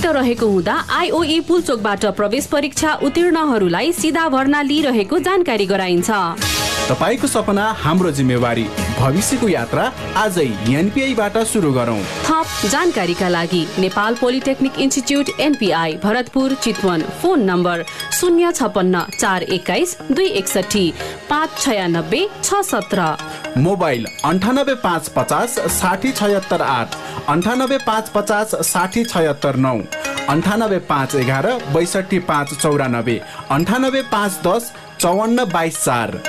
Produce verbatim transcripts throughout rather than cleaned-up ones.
रहेको हुँदा आइओई पुलचोकबाट प्रवेश परीक्षा उत्तीर्णहरूलाई सीधा भर्ना लिइरहेको जानकारी गराइन्छ। तपाईको सपना हाम्रो जिम्मेवारी, भविष्यको यात्रा आजै एनपीआईबाट सुरु गरौँ। थप जानकारीका लागि Nepal polytechnic institute NPI Bharatpur Chitwan, phone number शून्य छपन्न चार एक्काइस दुई एकसठी पाँच छयानब्बे छ सत्र, मोबाइल अन्ठानब्बे पाँच पचास साठी छयत्तर आठ, अन्ठानब्बे पाँच पचास साठी छयत्तर नौ, अन्ठानब्बे पाँच एघार बैसठी पाँच चौरानब्बे, अन्ठानब्बे पाँच दस चौवन्न बाइस चार।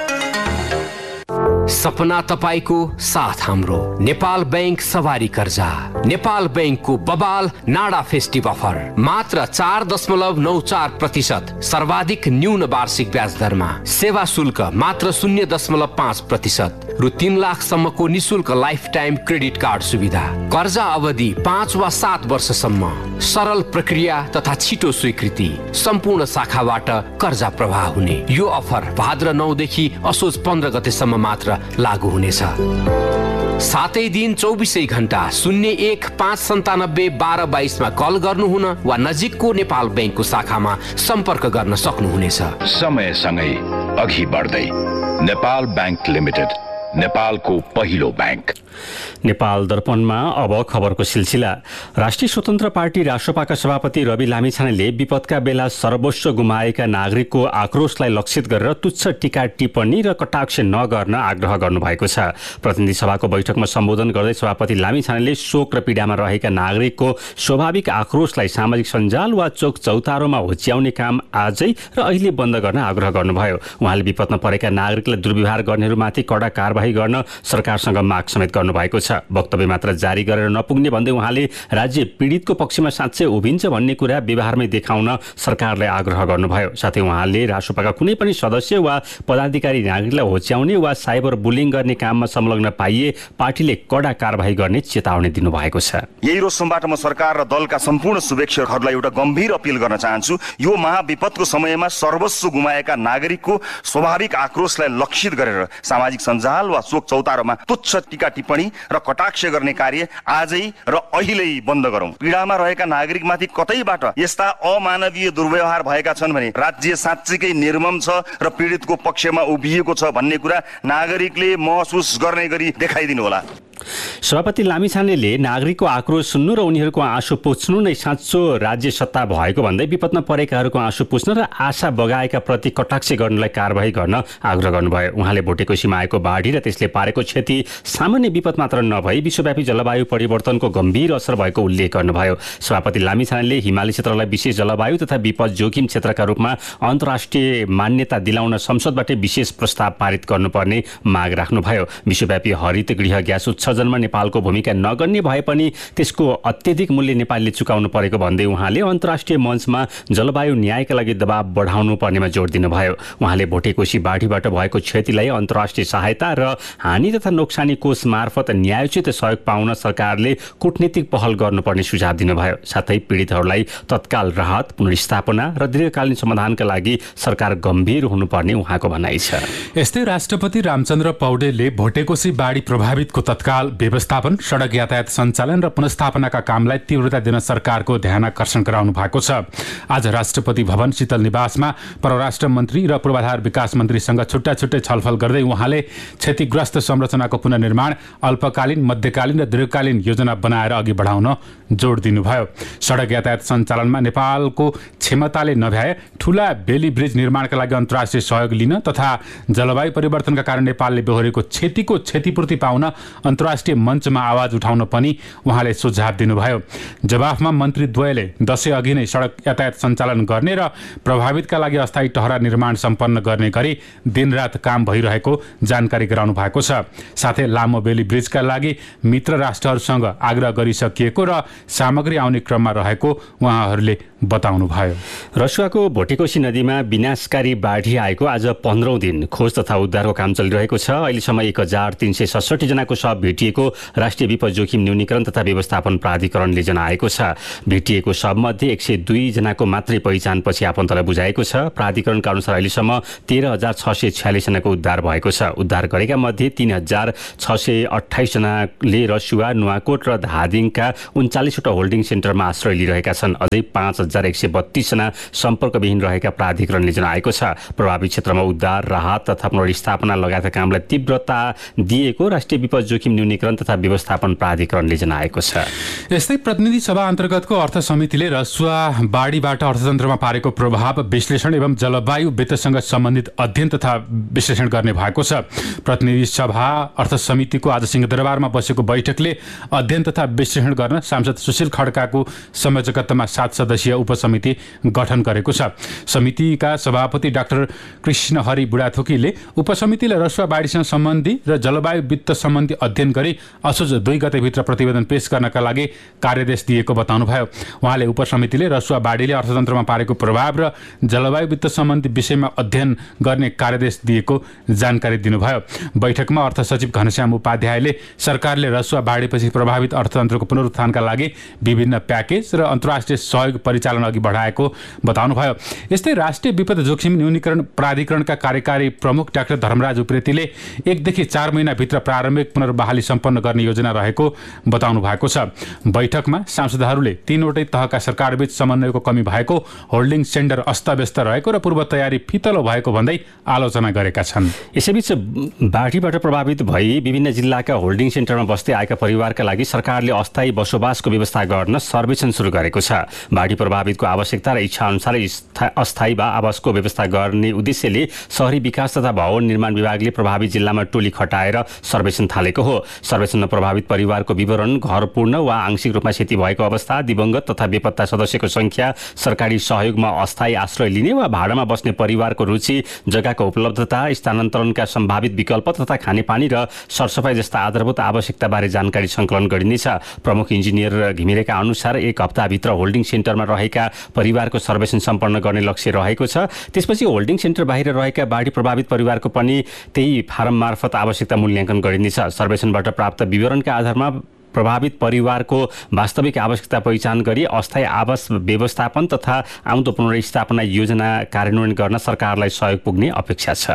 सपना तपाईको साथ हाम्रो। नेपाल बैंक सवारी कर्जा, नेपाल बैंकको बबाल नाडा फेस्टिभ अफर, मात्र चार दशमलव नौ चार प्रतिशत सर्वाधिक न्यून वार्षिक ब्याज दरमा, सेवा शुल्क मात्र शून्य दशमलव पाँच प्रतिशत, रु तीन लाखसम्मको निशुल्क लाइफ टाइम क्रेडिट कार्ड सुविधा, कर्जा अवधि पाँच वा सात वर्षसम्म, सरल प्रक्रिया तथा छिटो स्वीकृति, सम्पूर्ण शाखाबाट कर्जा प्रवाह हुने। यो अफर भाद्र नौदेखि असोज पन्ध्र गतेसम्म मात्र लागू हुनेछ। सातै दिन चौबिसै घण्टा शून्य एक पाँच सन्तानब्बे बाह्र बाइसमा कल गर्नुहुन वा नजिकको नेपाल बैंकको शाखामा सम्पर्क गर्न सक्नुहुनेछ। समयसँगै अघि बढ्दै नेपाल बैंक लिमिटेड, नेपालको पहिलो बैंक। नेपाल दर्पणमा अब खबरको सिलसिला। राष्ट्रिय स्वतन्त्र पार्टी राष्ट्रपाका सभापति रवि लामिछानेले विपदका बेला सर्वस्व गुमाएका नागरिकको आक्रोशलाई लक्षित गरेर तुच्छ टीका टिप्पणी र कटाक्ष नगर्न आग्रह गर्नुभएको छ। प्रतिनिधि सभाको बैठकमा सम्बोधन गर्दै सभापति लामिछानेले शोक र पीडामा रहेका नागरिकको स्वाभाविक आक्रोशलाई सामाजिक सञ्जाल वा चोक चौतारोमा होच्याउने काम आजै र अहिले बन्द गर्न आग्रह गर्नुभयो। उहाँले विपदमा परेका नागरिकलाई दुर्व्यवहार गर्नेहरूमाथि कडा कारबाही गर्न सरकारसँग माग समेत गर्नुभएको छ। वक्तव्य मात्र जारी गरेर नपुग्ने भन्दै उहाँले राज्य पीडितको पक्षमा साँच्चै उभिन्छ भन्ने कुरा व्यवहारमै देखाउन सरकारलाई आग्रह गर्नुभयो। साथै उहाँले राष्ट्रपाका कुनै पनि सदस्य वा पदाधिकारी नागरिकलाई होच्याउने वा साइबर बुलिङ गर्ने काममा संलग्न पाइए पार्टीले कडा कारबाही गर्ने चेतावनी दिनुभएको छ। यही रोशमबाट म सरकार र दलका सम्पूर्ण शुभेच्छुकहरूलाई एउटा गम्भीर अपील गर्न चाहन्छु। यो महाविपदको समयमा सर्वस्व गुमाएका नागरिकको स्वाभाविक आक्रोशलाई लक्षित गरेर सामाजिक सञ्जाल वा चोक चौतारोमा तुच्छ टीका टिप्पणी र कटाक्ष गर्ने कार्य आजै र अहिले बन्द गरौँ। पीडामा रहेका नागरिकमाथि कतैबाट यस्ता अमानवीय दुर्व्यवहार भएका छन् भने राज्य साँच्चीकै निर्मम छ र पीडितको पक्षमा उभिएको छ भन्ने कुरा नागरिकले महसुस गर्ने गरी देखाइदिनु होला। सभापति लामिछानेले नागरिकको आक्रोश सुन्नु र उनीहरूको आँसु पुछ्नु नै साँचो राज्य सत्ता भएको भन्दै विपदमा परेकाहरूको आँसु पुछ्न र आशा बगाएका प्रति कटाक्ष गर्नलाई कारबाही गर्न आग्रह गर्नुभयो। उहाँले भोटेकोसीमा आएको बाढी र त्यसले पारेको क्षति सामान्य विपद मात्र नभई विश्वव्यापी जलवायु परिवर्तनको गम्भीर असर भएको उल्लेख गर्नुभयो। सभापति लामिछानेले हिमाली क्षेत्रलाई विशेष जलवायु तथा विपद जोखिम क्षेत्रका रूपमा अन्तर्राष्ट्रिय मान्यता दिलाउन संसदबाट विशेष प्रस्ताव पारित गर्नुपर्ने माग राख्नुभयो। विश्वव्यापी हरित गृह ग्यास उत्सर्जनमा नेपालको भूमिका नगर्ने भए पनि त्यसको अत्यधिक मूल्य नेपालले चुकाउनु परेको भन्दै उहाँले अन्तर्राष्ट्रिय मञ्चमा जलवायु न्यायका लागि दबाव बढाउनु पर्नेमा जोड दिनुभयो। उहाँले भोटेकोशी बाढीबाट भएको क्षतिलाई अन्तर्राष्ट्रिय सहायता र हानि तथा नोक्सानी कोष मार्फत न्यायोचित सहयोग पाउन सरकारले कूटनीतिक पहल गर्नुपर्ने सुझाव दिनुभयो। साथै पीडितहरूलाई तत्काल राहत, पुनर्स्थापना र दीर्घकालीन समाधानका लागि सरकार गम्भीर हुनुपर्ने उहाँको भनाइ छ। यस्तै राष्ट्रपति रामचन्द्र पौडेलले भोटेकोशी बाढी प्रभावितको तत्काल व्यवस्थापन, सडक यातायात सञ्चालन र पुनर्स्थापनाका कामलाई तीव्रता दिन सरकारको ध्यानाकर्षण गराउनु भएको छ। आज राष्ट्रपति भवन शीतल निवासमा परराष्ट्र मन्त्री र पूर्वाधार विकास मन्त्रीसँग छुट्टा छुट्टै छलफल गर्दै उहाँले क्षतिग्रस्त संरचनाको पुनर्निर्माण, अल्पकालीन, मध्यकालीन र दीर्घकालीन योजना बनाएर अघि बढाउन जोड दिनुभयो। सडक यातायात सञ्चालनमा नेपालको क्षमताले नभ्याए ठूला बेली ब्रिज निर्माणका लागि अन्तर्राष्ट्रिय सहयोग लिन तथा जलवायु परिवर्तनका कारण नेपालले बेहोरेको क्षतिको क्षतिपूर्ति पाउन अन्तर्राष्ट्रिय मञ्चमा आवाज उठाउन पनि उहाँले सुझाव दिनुभयो। जवाफमा मन्त्रीद्वयले दशैं अघि नै सडक यातायात सञ्चालन गर्ने र प्रभावितका लागि अस्थायी टहरा निर्माण सम्पन्न गर्ने गरी दिनरात काम भइरहेको जानकारी गराउनु भएको छ। साथै लामो बेली ब्रिजका लागि मित्र राष्ट्रहरूसँग आग्रह गरिसकिएको र सामग्री आउने क्रममा रहेको उहाँहरूले बताउनुभयो। रसुवाको भोटेकोसी नदीमा विनाशकारी बाढी आएको आज पन्ध्रौं दिन खोज तथा उद्धारको काम चलिरहेको छ। अहिलेसम्म एक हजार तीन सय सडसठी जनाको शव भेटिएको राष्ट्रिय विपद जोखिम न्यूनीकरण तथा व्यवस्थापन प्राधिकरणले जनाएको छ। भेटिएको शवमध्ये एक सय दुई जनाको मात्रै पहिचानपछि आफन्तलाई बुझाएको छ। प्राधिकरणका अनुसार अहिलेसम्म तेह्र हजार छ सय छ्यालिस जनाको उद्धार भएको छ। उद्धार गरेका मध्ये तीन हजार छ सय अठाइस जनाले रसुवा, नुवाकोट र धादिङका उन्चालिसवटा होल्डिङ सेन्टरमा आश्रय लिइरहेका छन्। अझै पाँच हजार एक सय बत्तीस जना सम्पर्कविहीन रहेका प्राधिकरणले जनाएको छ। प्रभावित क्षेत्रमा उद्धार, राहत तथा पुनर्स्थापना लगायतका कामलाई तीव्रता दिएको राष्ट्रिय विपद जोखिम न्यूनीकरण तथा व्यवस्थापन प्राधिकरणले जनाएको छ। यस्तै प्रतिनिधि सभा अन्तर्गतको अर्थ समितिले रसुवा बाढीबाट अर्थतन्त्रमा पारेको प्रभाव विश्लेषण एवं जलवायु वित्तसँग सम्बन्धित अध्ययन तथा विश्लेषण गर्ने भएको छ। प्रतिनिधि सभा अर्थ समितिको आज सिंहदरबारमा बसेको बैठकले अध्ययन तथा विश्लेषण गर्न सांसद सुशील खड्काको संयोजकत्वमा सात सदस्यीय उपसमिति गठन गरेको छ। समितिका सभापति डाक्टर कृष्ण हरि बुढाथोकीले उपसमितिले रसुवा बाढीसँग सम्बन्धी र जलवायु वित्त सम्बन्धी अध्ययन गरी असोज दुई गतेभित्र प्रतिवेदन पेश गर्नका लागि कार्यदेश दिएको बताउनुभयो। उहाँले उपसमितिले रसुवा बाढीले अर्थतन्त्रमा पारेको प्रभाव र जलवायु वित्त सम्बन्धी विषयमा अध्ययन गर्ने कार्यदेश दिएको जानकारी दिनुभयो। बैठकमा अर्थ सचिव घनश्याम उपाध्यायले सरकारले रसुवा बाढीपछि प्रभावित अर्थतन्त्रको पुनरुत्थानका लागि विभिन्न प्याकेज र अन्तर्राष्ट्रिय सहयोग परिचालन अघि बढाएको बताउनुभयो। यस्तै राष्ट्रिय विपद जोखिम न्यूनीकरण प्राधिकरणका कार्यकारी प्रमुख डाक्टर धर्मराज उप्रेतीले एकदेखि चार महिनाभित्र प्रारम्भिक पुनर्बहाली सम्पन्न गर्ने योजना रहेको बताउनु भएको छ। बैठकमा सांसदहरूले तीनवटै तहका सरकारबीच समन्वयको कमी भएको, होल्डिङ सेन्टर अस्तव्यस्त रहेको र पूर्व तयारी फितलो भएको भन्दै आलोचना गरेका छन्। यसैबीच बाढीबाट प्रभावित भई विभिन्न जिल्लाका होल्डिङ सेन्टरमा बस्दै आएका परिवारका लागि सरकारले अस्थायी बसोबासको व्यवस्था गर्न सर्वेक्षण सुरु गरेको छ। बाढी प्रभावितको आवश्यकता र इच्छा अनुसार अस्थायी आवासको व्यवस्था गर्ने उद्देश्यले शहरी विकास तथा भवन निर्माण विभागले प्रभावित जिल्लामा टोली खटाएर सर्वेक्षण थालेको हो। सर्वेक्षणमा प्रभावित परिवारको विवरण, घर पूर्ण वा आंशिक रूपमा क्षति भएको अवस्था, दिवंगत तथा बेपत्ता सदस्यको संख्या, सरकारी सहयोगमा अस्थायी आश्रय लिने वा भाडामा बस्ने परिवारको रुचि, जग्गाको उपलब्धता, स्थानान्तरणका सम्भावित विकल्प तथा खानेपानी र सरसफाई जस्ता आधारभूत आवश्यकताबारे जानकारी सङ्कलन गरिनेछ। प्रमुख इन्जिनियर घिमिरेका अनुसार एक हप्ताभित्र होल्डिङ सेन्टरमा रहेका परिवारको सर्वेक्षण सम्पन्न गर्ने लक्ष्य रहेको छ। त्यसपछि होल्डिङ सेन्टर बाहिर रहेका बाढी प्रभावित परिवारको पनि त्यही फारम मार्फत आवश्यकता मूल्याङ्कन गरिनेछ। सर्वेक्षणबाट प्राप्त विवरणका आधारमा प्रभावित परिवारको वास्तविक आवश्यकता पहिचान गरी अस्थायी आवास व्यवस्थापन तथा आउँदो पुनर्स्थापना योजना कार्यान्वयन गर्न सरकारलाई सहयोग पुग्ने अपेक्षा छ।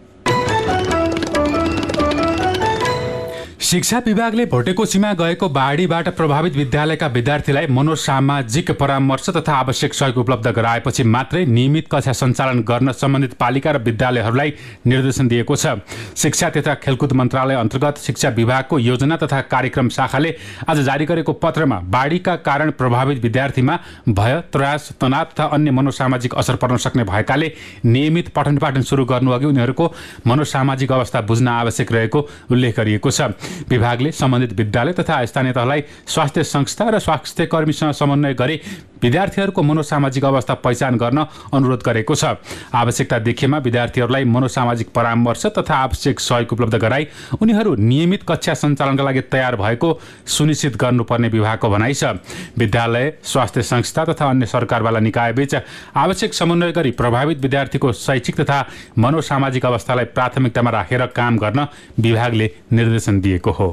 शिक्षा विभागले भोटेकोसीमा गएको बाढीबाट प्रभावित विद्यालयका विद्यार्थीलाई मनोसामाजिक परामर्श तथा आवश्यक सहयोग उपलब्ध गराएपछि मात्रै नियमित कक्षा सञ्चालन गर्न सम्बन्धित पालिका र विद्यालयहरूलाई निर्देशन दिएको छ। शिक्षा तथा खेलकुद मन्त्रालय अन्तर्गत शिक्षा विभागको योजना तथा कार्यक्रम शाखाले आज जारी गरेको पत्रमा बाढीका कारण प्रभावित विद्यार्थीमा भय, त्रास, तनाव तथा अन्य मनोसामाजिक असर पर्न सक्ने भएकाले नियमित पठन पाठन सुरु गर्नुअघि उनीहरूको मनोसामाजिक अवस्था बुझ्न आवश्यक रहेको उल्लेख गरिएको छ। विभागले सम्बन्धित विद्यालय तथा स्थानीय तहलाई स्वास्थ्य संस्था र स्वास्थ्य कर्मीसँग समन्वय गरी विद्यार्थीहरूको मनोसामाजिक अवस्था पहिचान गर्न अनुरोध गरेको छ। आवश्यकता देखिएमा विद्यार्थीहरूलाई मनोसामाजिक परामर्श तथा आवश्यक सहयोग उपलब्ध गराई उनीहरू नियमित कक्षा सञ्चालनका लागि तयार भएको सुनिश्चित गर्नुपर्ने विभागको भनाइ छ। विद्यालय, स्वास्थ्य संस्था तथा अन्य सरकारवाला निकायबीच आवश्यक समन्वय गरी प्रभावित विद्यार्थीको शैक्षिक तथा मनोसामाजिक अवस्थालाई प्राथमिकतामा राखेर काम गर्न विभागले निर्देशन दिएको हो।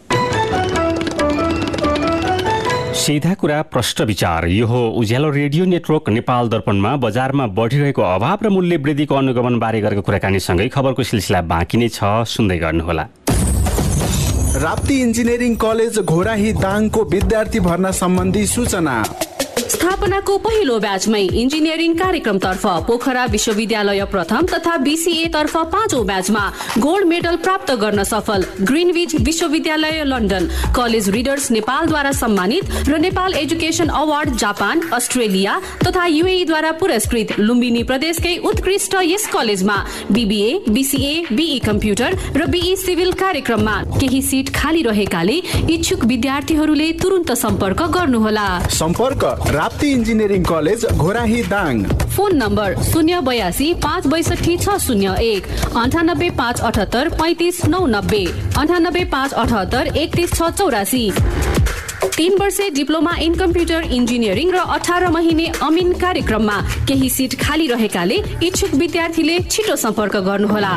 सीधा कुरा प्रष्ट विचार, यो हो उज्यालो रेडियो नेटवर्क नेपाल दर्पणमा बजारमा बढिरहेको अभाव र मूल्य वृद्धिको अनुगमन बारे गरेको कुराकानीसँगै खबरको सिलसिला बाँकी नै छ, सुन्दै गर्नुहोला। राप्ती इन्जिनियरिङ कलेज घोराही दाङको विद्यार्थी भर्ना सम्बन्धी सूचना। स्थापनाको पहिलो ब्याचमै इन्जिनियरिङ कार्यक्रमतर्फ पोखरा विश्वविद्यालय प्रथम तथा बीसीए तर्फ पाँचौं ब्याचमा गोल्ड मेडल प्राप्त गर्न सफल ग्रिनविच विश्वविद्यालय लन्डन, कलेज रिडर्स नेपालद्वारा सम्मानित र Nepal education award Japan, Australia तथा युएई द्वारा पुरस्कृत लुम्बिनी प्रदेशकै उत्कृष्ट यस कलेजमा बीबीए, बीसीए, बीई कम्प्युटर र बीई सिभिल कार्यक्रममा केही सिट खाली रहेकाले इच्छुक विद्यार्थीहरूले तुरुन्त सम्पर्क गर्नुहोला। सम्पर्क Rapti engineering college Ghorahi Dang. Phone number शून्य बयासी पाँच बैसठी छ शून्य एक, अन्ठानब्बे पाँच अठहत्तर पैँतिस नौ नब्बे, अन्ठानब्बे पाँच अठहत्तर एकतिस छ चौरासी। तीन वर्षे डिप्लोमा इन कम्प्युटर इन्जिनियरिङ र अठार महिने अमिन कार्यक्रममा केही सिट खाली रहेकाले इच्छुक विद्यार्थीले छिटो सम्पर्क गर्नुहोला।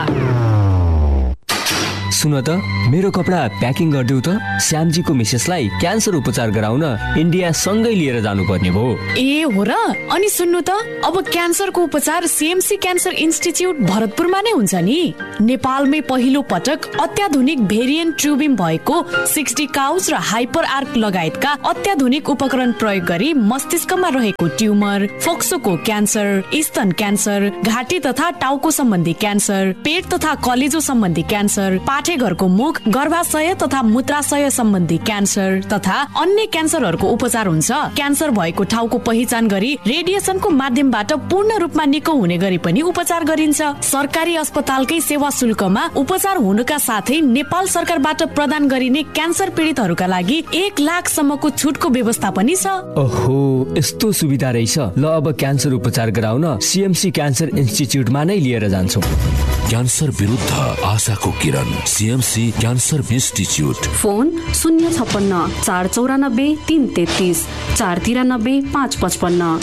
सुन त मेरो कपडा प्याकिङ गरिदेऊ त, श्यामजीको मिसेसलाई क्यान्सर उपचार गराउन इन्डिया सँगै लिएर जानुपर्ने भयो। ए हो र? अनि सुन्नु त, अब क्यान्सरको उपचार सीएमसी क्यान्सर इन्स्टिच्युट भरतपुरमा नै हुन्छ नि। नेपालमै पहिलो पटक अत्याधुनिक भेरिएन्ट ट्युबिम भएको सिक्सटी काउस र हाइपर आर्क लगायतका अत्याधुनिक उपकरण प्रयोग गरी मस्तिष्कमा रहेको ट्युमर, फोक्सोको क्यान्सर, स्तन क्यान्सर, घाँटी तथा टाउको सम्बन्धी क्यान्सर, पेट तथा कलेजो सम्बन्धी क्यान्सर, पाठेघरको मुख, गर्भाशय तथा मूत्राशय सम्बन्धी क्यान्सर तथा अन्य क्यान्सरहरूको उपचार हुन्छ। क्यान्सर भएको ठाउँको पहिचान गरी रेडिएसनको माध्यमबाट पूर्ण रूपमा निको हुने गरी पनि उपचार गरिन्छ। सरकारी अस्पतालकै सेवा शुल्कमा उपचार हुनुका साथै नेपाल सरकारबाट प्रदान गरिने क्यान्सर पीडितहरूका लागि एक लाख सम्मको छुटको व्यवस्था पनि छ। ओहो, यस्तो सुविधा रहेछ। ल अब क्यान्सर उपचार गराउन सीएमसी क्यान्सर इन्स्टिच्युटमा नै लिएर जान्छौँ। क्यान्सर विरुद्ध आशाको किरण, सीएमसी क्यान्सर इन्स्टिच्युट। फोन शून्य छप्पन्न चार चौरानब्बे तीन तेत्तिस चार तिरानब्बे पाँच पचपन्न।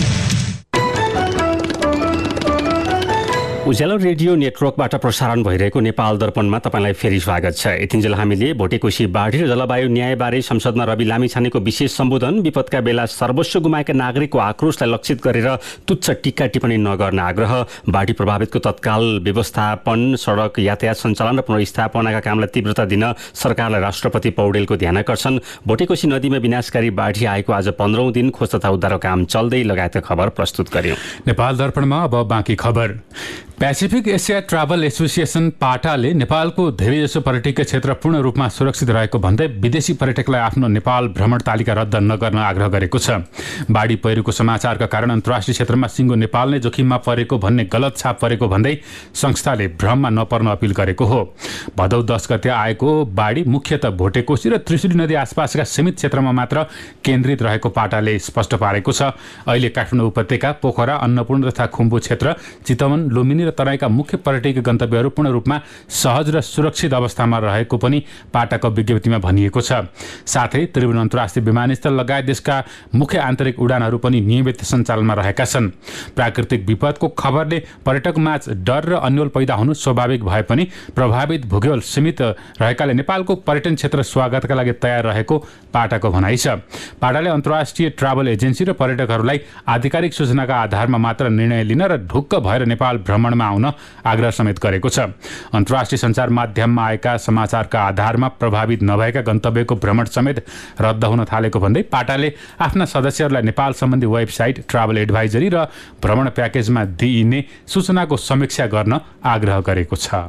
उज्यालो रेडियो नेटवर्कबाट प्रसारण भइरहेको नेपाल दर्पणमा तपाईँलाई फेरि स्वागत छ। यतिन्जेल हामीले भोटेकोशी बाढी र जलवायु न्यायबारे संसदमा रवि लामिछानेको विशेष सम्बोधन, विपदका बेला सर्वस्व गुमाएका नागरिकको आक्रोशलाई लक्षित गरेर तुच्छ टिक्का टिप्पणी नगर्न आग्रह, बाढी प्रभावितको तत्काल व्यवस्थापन, सडक यातायात सञ्चालन र पुनर्स्थापनाका कामलाई तीव्रता दिन सरकारलाई राष्ट्रपति पौडेलको ध्यानाकर्षण, भोटेकोशी नदीमा विनाशकारी बाढी आएको आज पन्ध्रौं दिन खोज तथा उद्धारको काम चल्दै लगायतका खबर प्रस्तुत गर्यौं। नेपाल दर्पणमा अब बाँकी खबर। पेसिफिक एसिया ट्राभल एसोसिएसन पाटाले नेपालको धेरैजसो पर्यटकीय क्षेत्र पूर्ण रूपमा सुरक्षित रहेको भन्दै विदेशी पर्यटकलाई आफ्नो नेपाल भ्रमण तालिका रद्द नगर्न आग्रह गरेको छ। बाढी पहिरोको समाचारका कारण अन्तर्राष्ट्रिय क्षेत्रमा सिङ्गो नेपाल नै जोखिममा परेको भन्ने गलत छाप परेको भन्दै संस्थाले भ्रममा नपर्न अपिल गरेको हो। भदौ दस गते आएको बाढी मुख्यतः भोटेकोशी र त्रिशुली नदी आसपासका सीमित क्षेत्रमा मात्र केन्द्रित रहेको पाटाले स्पष्ट पारेको छ। अहिले काठमाडौँ उपत्यका, पोखरा, अन्नपूर्ण तथा खुम्बु क्षेत्र, चितवन, लुम्बिनी र तराईका मुख्य पर्यटकीय गन्तव्यहरू पूर्ण रूपमा सहज र सुरक्षित अवस्थामा रहेको पनि पाटाको विज्ञप्तिमा भनिएको छ। साथै त्रिभुवन अन्तर्राष्ट्रिय विमानस्थल लगायत देशका मुख्य आन्तरिक उडानहरू पनि नियमित सञ्चालनमा रहेका छन्। प्राकृतिक विपदको खबरले पर्यटकमाझ डर र अन्यल पैदा हुनु स्वाभाविक भए पनि प्रभावित भूगोल सीमित रहेकाले नेपालको पर्यटन क्षेत्र स्वागतका लागि तयार रहेको पाटाको भनाइ छ। पाटाले अन्तर्राष्ट्रिय ट्राभल एजेन्सी र पर्यटकहरूलाई आधिकारिक सूचनाका आधारमा मात्र निर्णय लिन र ढुक्क भएर नेपाल भ्रमणमा आउन आग्रह समेत गरेको छ। अन्तर्राष्ट्रिय सञ्चार माध्यममा आएका समाचारका आधारमा प्रभावित नभएका गन्तव्यको भ्रमण समेत रद्द हुन थालेको भन्दै पाटाले आफ्ना सदस्यहरूलाई नेपाल सम्बन्धी वेबसाइट, ट्राभल एडभाइजरी र भ्रमण प्याकेजमा दिइने सूचनाको समीक्षा गर्न आग्रह गरेको छ।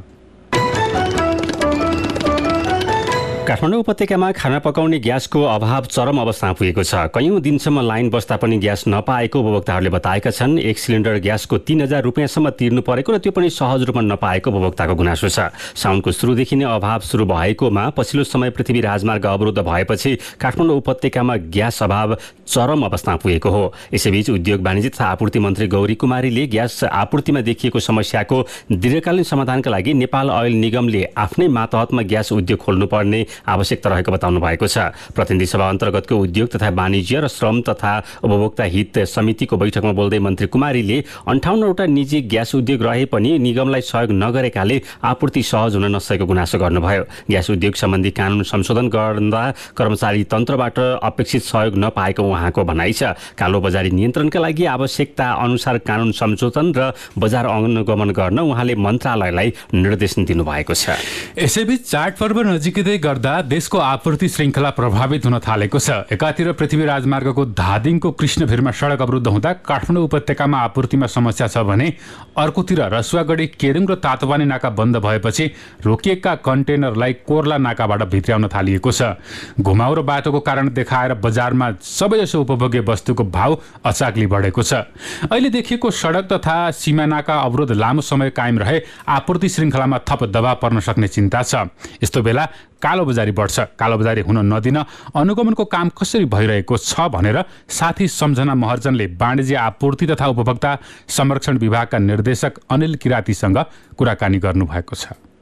काठमाडौँ उपत्यकामा खाना पकाउने ग्यासको अभाव चरम अवस्थामा पुगेको छ। कैयौं दिनसम्म लाइन बस्दा पनि ग्यास नपाएको उपभोक्ताहरूले बताएका छन्। एक सिलिन्डर ग्यासको तीन हजार रुपियाँसम्म तिर्नु परेको र त्यो पनि सहज रूपमा नपाएको उपभोक्ताको गुनासो छ। साउनको सुरुदेखि नै अभाव सुरु भएकोमा पछिल्लो समय पृथ्वी राजमार्ग अवरुद्ध भएपछि काठमाडौँ उपत्यकामा ग्यास अभाव चरम अवस्थामा पुगेको हो। यसैबीच उद्योग वाणिज्य तथा आपूर्ति मन्त्री गौरी कुमारीले ग्यास आपूर्तिमा देखिएको समस्याको दीर्घकालीन समाधानका लागि नेपाल ऑयल निगमले आफ्नै मातहतमा ग्यास उद्योग खोल्नुपर्ने आवश्यकता रहेको बताउनु भएको छ। प्रतिनिधि सभा अन्तर्गतको उद्योग तथा वाणिज्य र श्रम तथा उपभोक्ता हित समितिको बैठकमा बोल्दै मन्त्री कुमारीले अन्ठाउन्नवटा निजी ग्यास उद्योग रहे पनि निगमलाई सहयोग नगरेकाले आपूर्ति सहज हुन नसकेको गुनासो गर्नुभयो। ग्यास उद्योग सम्बन्धी कानुन संशोधन गर्दा कर्मचारी तन्त्रबाट अपेक्षित सहयोग नपाएको उहाँको भनाइ छ। कालो बजारी नियन्त्रणका लागि आवश्यकता अनुसार कानुन संशोधन र बजार अनुगमन गर्न उहाँले मन्त्रालयलाई निर्देशन दिनुभएको छ। यसैबीच चाडपर्व नजिकै गर्दा देशको आपूर्ति श्रृङ्खला प्रभावित हुन थालेको छ। एकातिर पृथ्वी राजमार्गको धादिङको कृष्णभिरमा सडक अवरुद्ध हुँदा काठमाडौँ उपत्यकामा आपूर्तिमा समस्या छ भने अर्कोतिर रसुवागढी, केरुङ र तातोपानी नाका बन्द भएपछि रोकिएका कन्टेनरलाई कोर्ला नाकाबाट भित्र्याउन थालिएको छ। घुमाउ र बाटोको कारण देखाएर बजारमा सबैजसो उपभोग्य वस्तुको भाव अचाकली बढेको छ। अहिले देखिएको सडक तथा सीमा नाका अवरोध लामो समय कायम रहे आपूर्ति श्रृङ्खलामा थप दबाव पर्न सक्ने चिन्ता छ। यस्तो बेला कालो बजारी बढ्छ। कालो बजारी हुन नदिन अनुगमनको काम कसरी भइरहेको छ भनेर साथी सम्झना महर्जनले वाणिज्य आपूर्ति तथा उपभोक्ता संरक्षण विभागका निर्देशक अनिल किरातीसँग कुराकानी गर्नुभएको छ।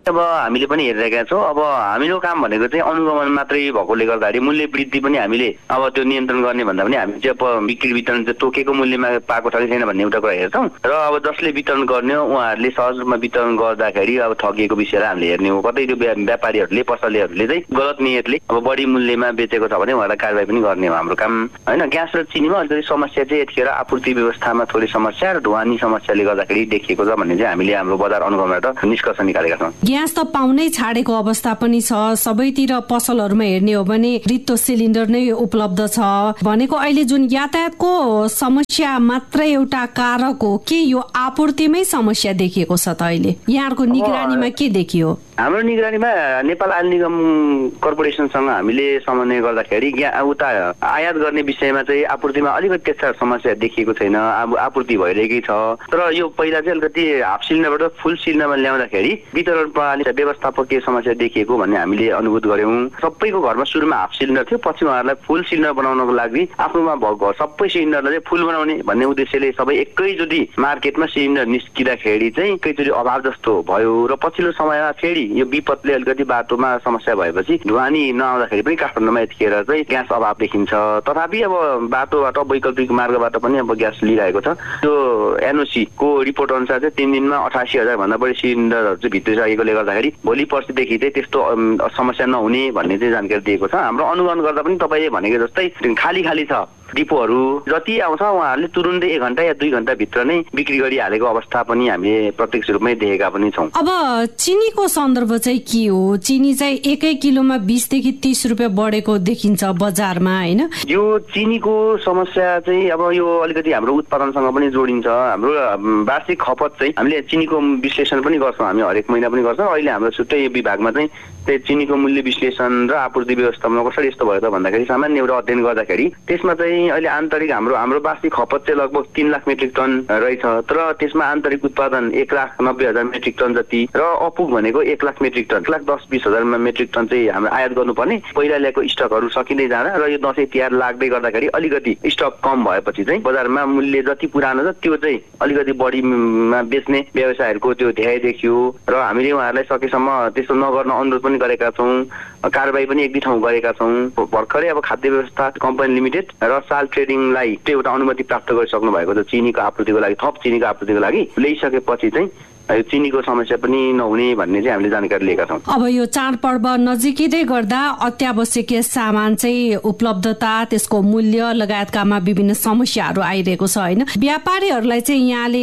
अब हामीले पनि हेरिरहेका छौँ। अब हाम्रो काम भनेको चाहिँ अनुगमन मात्रै भएकोले गर्दाखेरि मूल्य वृद्धि पनि हामीले अब त्यो नियन्त्रण गर्ने भन्दा पनि हामी चाहिँ अब बिक्री वितरण चाहिँ तोकेको मूल्यमा पाएको छ कि छैन भन्ने एउटा कुरा हेर्छौँ र अब जसले वितरण गर्ने हो उहाँहरूले सहज रूपमा वितरण गर्दाखेरि अब ठगिएको विषयलाई हामीले हेर्ने हो। कतै त्यो व्यापारीहरूले पसलेहरूले चाहिँ गलत नियतले अब बढी मूल्यमा बेचेको छ भने उहाँलाई कारबाही पनि गर्ने हो हाम्रो काम होइन। ग्यास र चिनीमा अलिकति समस्या चाहिँ यतिखेर आपूर्ति व्यवस्थामा थोरै समस्या र ढुवानी समस्याले गर्दाखेरि देखिएको छ भन्ने चाहिँ हामीले हाम्रो बजार अनुगमनबाट निष्कर्ष निकालेका छौँ। ग्यास त पाउनै छाडेको अवस्था पनि छ। सबैतिर पसलहरूमा हेर्ने हो भने रित्तो सिलिन्डर नै उपलब्ध छ भनेको अहिले जुन यातायातको समस्या मात्र एउटा कारक हो कि यो आपूर्तिमै समस्या देखिएको छ त अहिले यहाँको निगरानीमा के देखियो? हाम्रो निगरानीमा नेपाल आयल निगम कर्पोरेसनसँग हामीले समन्वय गर्दाखेरि उता आयात गर्ने विषयमा चाहिँ आपूर्तिमा अलिकति त्यस्ता समस्या देखिएको छैन। अब आपूर्ति भइरहेकै छ। तर यो पहिला चाहिँ अलिकति हाफ सिलिन्डरबाट फुल सिलिन्डरमा ल्याउँदाखेरि वितरण प्रणाली व्यवस्थापकीय समस्या देखिएको भन्ने हामीले अनुभूत गऱ्यौँ। सबैको घरमा सुरुमा हाफ सिलिन्डर थियो, पछि उहाँहरूलाई फुल सिलिन्डर बनाउनको लागि आफ्नोमा भएको सबै सिलिन्डरलाई फुल बनाउने भन्ने उद्देश्यले सबै एकैचोटि मार्केटमा सिलिन्डर निस्किँदाखेरि चाहिँ एकैचोटि अभाव जस्तो भयो र पछिल्लो समयमा फेरि यो विपदले अलिकति बाटोमा समस्या भएपछि ढुवानी नआउँदाखेरि पनि काठमाडौँमा यतिखेर चाहिँ ग्यास अभाव देखिन्छ। तथापि अब बाटोबाट वैकल्पिक मार्गबाट पनि अब ग्यास लिइरहेको छ। त्यो एनओसी को रिपोर्ट अनुसार चाहिँ तिन दिनमा अठासी हजार भन्दा बढी सिलिन्डरहरू चाहिँ भित्रिसकेकोले गर्दाखेरि भोलि पर्सिदेखि चाहिँ त्यस्तो समस्या नहुने भन्ने चाहिँ जानकारी दिएको छ। हाम्रो अनुगमन गर्दा पनि तपाईँले भनेको जस्तै खाली खाली छ डिपोहरू। जति आउँछ उहाँहरूले तुरुन्तै एक घन्टा या दुई घन्टाभित्र नै बिक्री गरिहालेको अवस्था पनि हामीले प्रत्यक्ष रूपमै देखेका पनि छौँ। अब चिनीको सन्दर्भ चाहिँ के हो? चिनी चाहिँ एकै किलोमा बिसदेखि तीस रुपियाँ बढेको देखिन्छ बजारमा होइन? यो चिनीको समस्या चाहिँ अब यो अलिकति हाम्रो उत्पादनसँग पनि जोडिन्छ। हाम्रो वार्षिक खपत चाहिँ हामीले चिनीको विश्लेषण पनि गर्छौँ, हामी हरेक महिना पनि गर्छौँ। अहिले हाम्रो छुट्टै विभागमा चाहिँ त्यो चिनीको मूल्य विश्लेषण र आपूर्ति व्यवस्थापनमा कसरी यस्तो भयो त भन्दाखेरि सामान्य एउटा अध्ययन गर्दाखेरि त्यसमा चाहिँ अहिले आन्तरिक हाम्रो हाम्रो वार्षिक खपत चाहिँ लगभग तीन लाख मेट्रिक टन रहेछ। तर त्यसमा आन्तरिक उत्पादन एक लाख नब्बे हजार मेट्रिक टन जति र अपुग भनेको एक लाख मेट्रिक टन एक लाख दस बिस हजार मेट्रिक टन चाहिँ हाम्रो आयात गर्नुपर्ने पहिला ल्याएको स्टकहरू सकिँदै जाँदा र यो दसैँ तिहार लाग्दै गर्दाखेरि अलिकति स्टक कम भएपछि चाहिँ बजारमा मूल्य जति पुरानो छ त्यो चाहिँ अलिकति बढीमा बेच्ने व्यवसायहरूको त्यो ध्यान देखियो र हामीले उहाँहरूलाई सकेसम्म त्यस्तो नगर्न अनुरोध पनि गरेका छौँ। कारबाही पनि एक दुई ठाउँ गरेका छौँ। भर्खरै अब खाद्य व्यवस्था कम्पनी लिमिटेड र साल ट्रेडिङलाई एउटा अनुमति प्राप्त गरिसक्नु भएको छ चिनीको आपूर्तिको लागि, थप चिनीको आपूर्तिको लागि। ल्याइसकेपछि चाहिँ चिनीको समस्या पनि नहुने भन्ने चाहिँ हामीले जानकारी लिएका छौँ। अब यो चाडपर्व नजिकै गर्दा अत्यावश्यकीय सामान चाहिँ उपलब्धता, त्यसको मूल्य लगायतकामा विभिन्न समस्याहरू आइरहेको छ होइन? व्यापारीहरूलाई चाहिँ यहाँले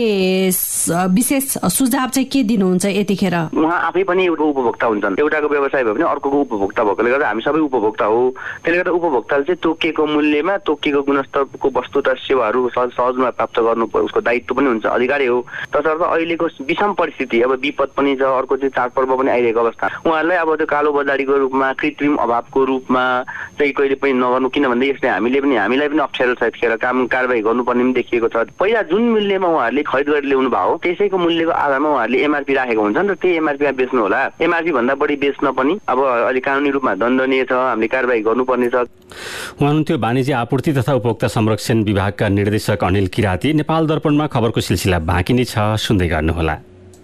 विशेष सुझाव चाहिँ के दिनुहुन्छ यतिखेर? उहाँ आफै पनि एउटा उपभोक्ता हुन्छन्। एउटाको व्यवसाय भयो भने अर्कोको उपभोक्ता भएकोले गर्दा हामी सबै उपभोक्ता हो। त्यसले गर्दा उपभोक्ताले चाहिँ तोकिएको मूल्यमा तोकिएको गुणस्तरको वस्तु र सेवाहरू सहजमा प्राप्त गर्नु उसको दायित्व पनि हुन्छ, अधिकारी हो। तसर्थ अहिलेको विषम परिस्थिति अब विपद पनि छ, अर्को चाहिँ चाडपर्व पनि आइरहेको अवस्था उहाँहरूलाई अब त्यो कालो बजारीको रूपमा कृत्रिम अभावको रूपमा चाहिँ कहिले पनि नगर्नु, किनभने यसले हामीले पनि हामीलाई पनि अप्ठ्यारो छ। यतिखेर काम कारबाही गर्नुपर्ने पनि देखिएको छ। पहिला जुन मूल्यमा उहाँहरूले खरिद गरेर ल्याउनु भयो त्यसैको मूल्यको आधारमा उहाँहरूले एमआरपी राखेको हुन्छन् र त्यही एमआरपीमा बेच्नु होला। एमआरपी भन्दा बढी बेच्न पनि अब अहिले कानुनी रूपमा दण्डनीय छ, हामीले कारबाही गर्नुपर्ने छ। उहाँ हुनुहुन्थ्यो वाणिज्य आपूर्ति तथा उपभोक्ता संरक्षण विभागका निर्देशक अनिल किराती। नेपाल दर्पणमा खबरको सिलसिला बाँकी नै छ, सुन्दै गर्नुहोला।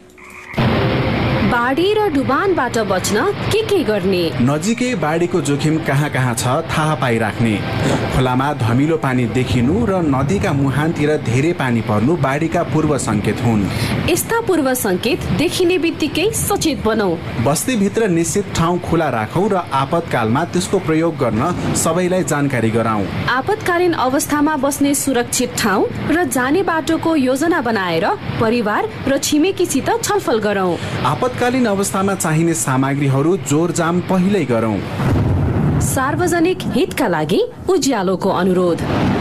बाढी र डुबानबाट बच्न के के गर्ने? नजिकै बाढीको जोखिम कहाँ कहाँ छ थाहा पाइराख्ने। खोलामा धमिलो पानी देखिनु र नदीका मुहानतिर धेरै पानी पर्नु बाढीका पूर्व संकेत हुन्। यस्ता पूर्व संकेत देखिने बित्तिकै सचेत बनौ। बस्तीभित्र निश्चित ठाउँ खुला राखौं र आपतकालमा त्यसको प्रयोग गर्न सबैलाई जानकारी गराउँ। आपतकालीन अवस्थामा बस्ने सुरक्षित ठाउँ र जाने बाटोको योजना बनाएर परिवार र छिमेकीसित छलफल गरौँ। आपतकालीन अवस्थामा चाहिने सामग्रीहरू जोरजाम पहिल्यै गरौँ। सार्वजनिक हितका लागि उज्यालोको अनुरोध।